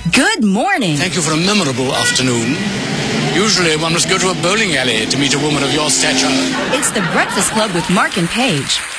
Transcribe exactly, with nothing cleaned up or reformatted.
Good morning. Thank you for a memorable afternoon. Usually one must go to a bowling alley to meet a woman of your stature. It's the Breakfast Club with Mark and Paige.